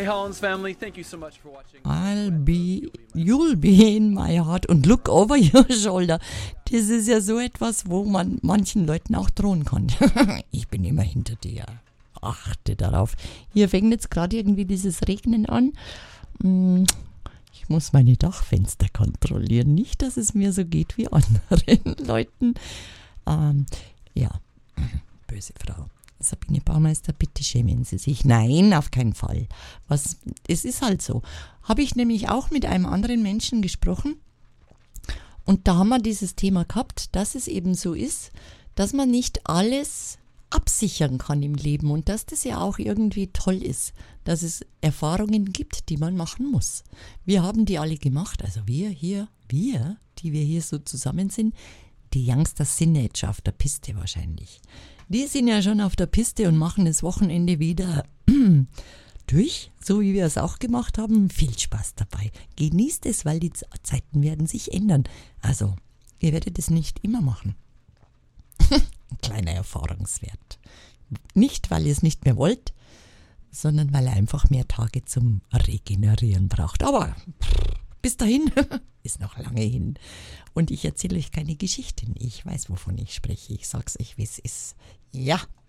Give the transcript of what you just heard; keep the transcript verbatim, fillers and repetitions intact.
Hey Hollins family, thank you so much for watching. I'll be, you'll be in my heart und look over your shoulder. Das ist ja so etwas, wo man manchen Leuten auch drohen kann. Ich bin immer hinter dir. Achte darauf. Hier fängt jetzt gerade irgendwie dieses Regnen an. Ich muss meine Dachfenster kontrollieren. Nicht, dass es mir so geht wie anderen Leuten. Ähm, ja, böse Frau. Sabine Baumeister, bitte schämen Sie sich. Nein, auf keinen Fall. Was, es ist halt so. Habe ich nämlich auch mit einem anderen Menschen gesprochen und da haben wir dieses Thema gehabt, dass es eben so ist, dass man nicht alles absichern kann im Leben und dass das ja auch irgendwie toll ist, dass es Erfahrungen gibt, die man machen muss. Wir haben die alle gemacht, also wir hier, wir, die wir hier so zusammen sind, die Youngsters sind jetzt schon auf der Piste wahrscheinlich. Die sind ja schon auf der Piste und machen das Wochenende wieder durch, so wie wir es auch gemacht haben. Viel Spaß dabei. Genießt es, weil die Zeiten werden sich ändern. Also, ihr werdet es nicht immer machen. Ein kleiner Erfahrungswert. Nicht, weil ihr es nicht mehr wollt, sondern weil ihr einfach mehr Tage zum Regenerieren braucht. Aber bis dahin ist noch lange hin. Und ich erzähle euch keine Geschichten. Ich weiß, wovon ich spreche. Ich sag's euch, wie es ist. Ja.